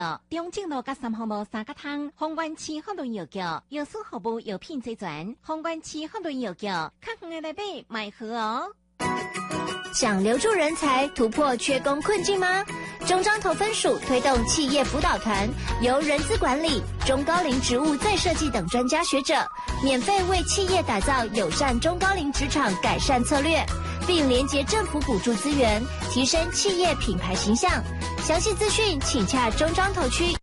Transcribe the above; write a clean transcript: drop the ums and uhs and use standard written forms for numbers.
中正路甲3号路3角通，丰原市法律药局药师服务药品齐全，丰原市法律药局，较远的来买买好哦。 想留住人才，突破缺工困境吗？中彰投分署推动企业辅导团，由人资管理、中高龄职务再设计等专家学者，免费为企业打造友善中高龄职场改善策略，并连结政府补助资源，提升企业品牌形象。详细资讯请洽中彰投区